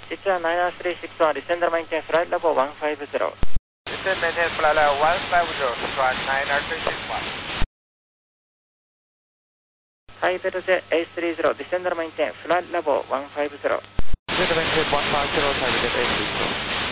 実は936はDescender Maintain Flight Level 150。 Descend maintain flight level 150, strike 936. ハイベルゼ830 Descender Maintain Flight Level 150。 Descend maintain 150, target 830.